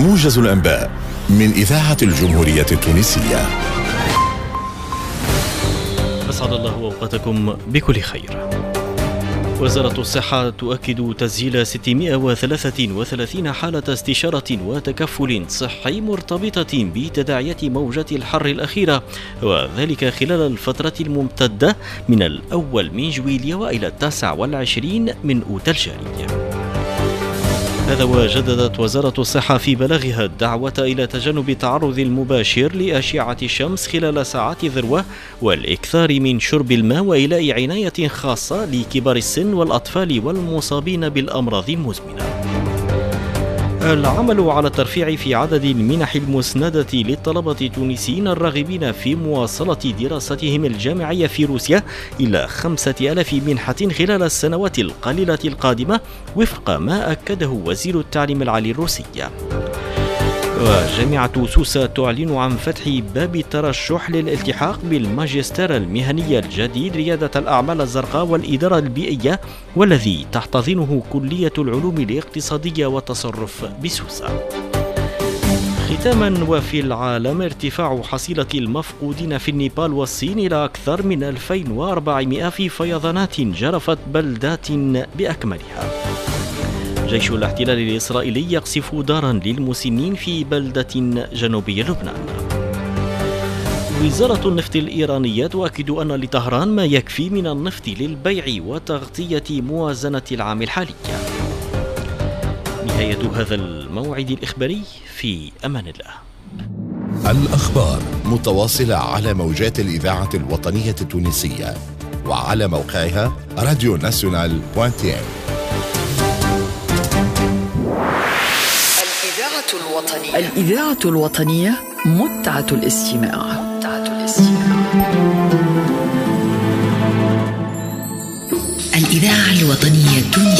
موجز الأنباء من إذاعة الجمهورية التونسية. أسعد الله أوقاتكم بكل خير. وزارة الصحة تؤكد تسجيل 633 حالة استشارة وتكفل صحي مرتبطة بتداعيات موجة الحر الأخيرة، وذلك خلال الفترة الممتدة من الأول من جويلية وإلى 29 من أوت الجاري. هذا وجددت وزارة الصحة في بلاغها الدعوة إلى تجنب التعرض المباشر لأشعة الشمس خلال ساعات الذروة، والإكثار من شرب الماء، وإيلاء عناية خاصة لكبار السن والأطفال والمصابين بالأمراض المزمنة. العمل على الترفيع في عدد المنح المسندة للطلبة التونسيين الراغبين في مواصلة دراستهم الجامعية في روسيا إلى 5000 منحة خلال السنوات القليلة القادمة، وفق ما أكده وزير التعليم العالي الروسي. وجامعة سوسة تعلن عن فتح باب الترشح للالتحاق بالماجستير المهني الجديد ريادة الأعمال الزرقاء والإدارة البيئية، والذي تحتضنه كلية العلوم الاقتصادية والتصرف بسوسة. ختاما، وفي العالم ارتفاع حصيلة المفقودين في النيبال والصين إلى أكثر من 2400 في فيضانات جرفت بلدات بأكملها. جيش الاحتلال الإسرائيلي يقصف دارا للمسنين في بلدة جنوبية لبنان. وزارة النفط الإيرانية تؤكد أن لطهران ما يكفي من النفط للبيع وتغطية موازنة العام الحالي. نهاية هذا الموعد الإخباري، في أمان الله. الأخبار متواصلة على موجات الإذاعة الوطنية التونسية وعلى موقعها radionational.tn. الإذاعة الوطنية متعة الاستماع. الإذاعة الوطنية التونسية.